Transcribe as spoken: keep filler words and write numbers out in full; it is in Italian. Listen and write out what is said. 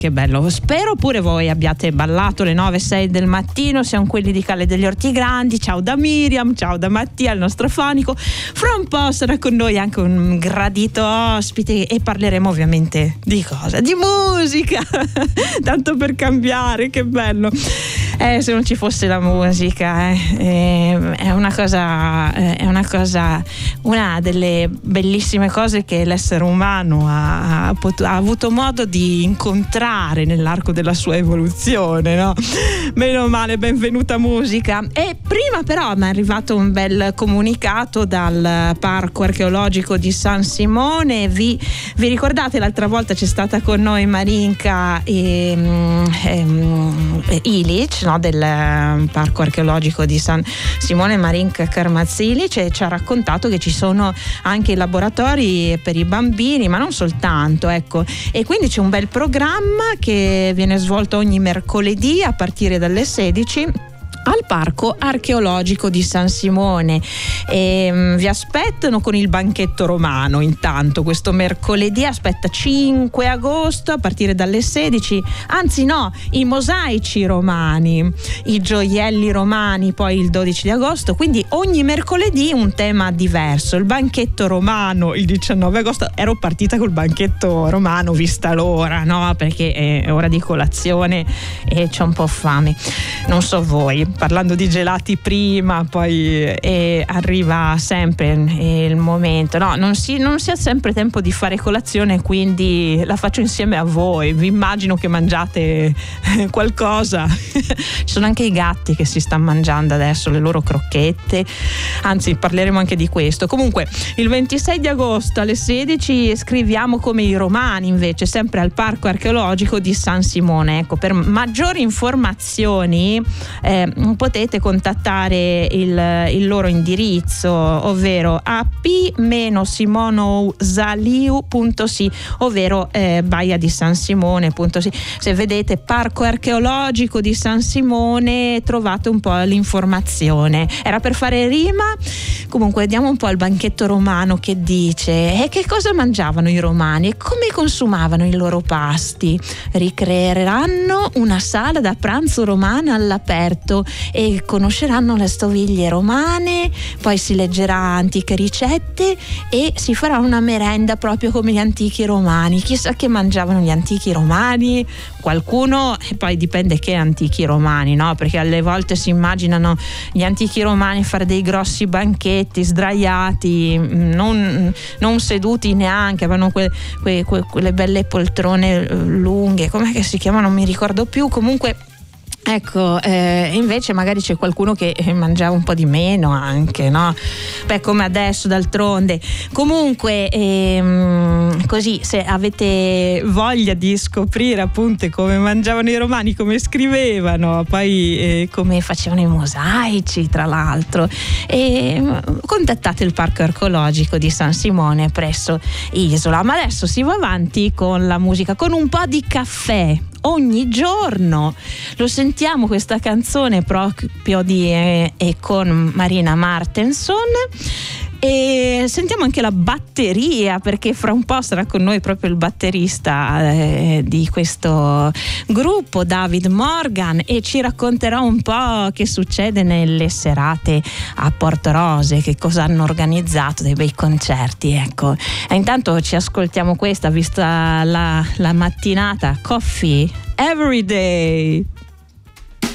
Che bello, spero pure voi abbiate ballato le nove sei del mattino, siamo quelli di Calle degli Orti Grandi. Ciao da Miriam, ciao da Mattia, il nostro fonico. Fra un po' sarà con noi anche un gradito ospite e parleremo ovviamente di cosa? Di musica, tanto per cambiare, che bello. Eh, se non ci fosse la musica, eh, eh, è una cosa, eh, è una cosa, una delle bellissime cose che l'essere umano ha, ha, pot- ha avuto modo di incontrare nell'arco della sua evoluzione, no? Meno male, benvenuta musica. E prima però mi è arrivato un bel comunicato dal Parco Archeologico di San Simone. Vi, vi ricordate l'altra volta c'è stata con noi Marinka e, e, e Ilic, no? Del Parco Archeologico di San Simone, Marinka Karmazilic, e ci ha raccontato che ci sono anche i laboratori per i bambini, ma non soltanto, ecco. E quindi c'è un bel programma che viene svolto ogni mercoledì a partire dalle sedici al Parco Archeologico di San Simone. E, um, vi aspettano con il banchetto romano. Intanto questo mercoledì, aspetta, cinque agosto a partire dalle sedici, anzi no, i mosaici romani, i gioielli romani poi il dodici di agosto, quindi ogni mercoledì un tema diverso. Il banchetto romano il diciannove agosto, ero partita col banchetto romano vista l'ora, no? Perché è ora di colazione e c'ho un po' fame, non so voi. Parlando di gelati prima, poi eh, arriva sempre eh, il momento, no, non si, non si ha sempre tempo di fare colazione, quindi la faccio insieme a voi. Vi immagino che mangiate eh, qualcosa. Ci sono anche i gatti che si stanno mangiando adesso le loro crocchette, anzi parleremo anche di questo. Comunque il ventisei di agosto alle sedici scriviamo come i romani, invece sempre al Parco Archeologico di San Simone. Ecco, per maggiori informazioni eh, potete contattare il, il loro indirizzo, ovvero a p simonousaliu punto si, ovvero eh, baia di San Simone punto si. Se vedete Parco Archeologico di San Simone trovate un po' l'informazione. Era per fare rima. Comunque vediamo un po' il banchetto romano che dice: e che cosa mangiavano i romani e come consumavano i loro pasti? Ricreeranno una sala da pranzo romana all'aperto e conosceranno le stoviglie romane, poi si leggerà antiche ricette e si farà una merenda proprio come gli antichi romani. Chissà che mangiavano gli antichi romani. Qualcuno, e poi dipende che antichi romani, no? Perché alle volte si immaginano gli antichi romani fare dei grossi banchetti sdraiati, non, non seduti neanche, avevano que, que, que, quelle belle poltrone lunghe, com'è che si chiamano, non mi ricordo più. Comunque ecco, eh, invece magari c'è qualcuno che mangiava un po' di meno anche, no? Beh, come adesso d'altronde. Comunque ehm, così, se avete voglia di scoprire appunto come mangiavano i romani, come scrivevano, poi eh, come facevano i mosaici tra l'altro, e contattate il Parco Archeologico di San Simone presso Isola. Ma adesso si va avanti con la musica, con un po' di caffè. Ogni giorno lo sentiamo questa canzone proprio di eh, e con Marina Martenson, e sentiamo anche la batteria, perché fra un po' sarà con noi proprio il batterista eh, di questo gruppo, David Morgan, e ci racconterà un po' che succede nelle serate a Porto Rose, che cosa hanno organizzato, dei bei concerti, ecco. E intanto ci ascoltiamo questa, vista la, la mattinata, Coffee Every Day.